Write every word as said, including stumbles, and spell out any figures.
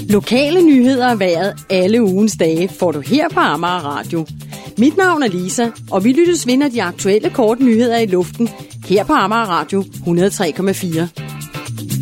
Lokale nyheder og vejret alle ugens dage får du her på Amager Radio. Mit navn er Lisa, og vi lyttes vinder de aktuelle korte nyheder i luften her på Amager Radio hundrede og tre komma fire.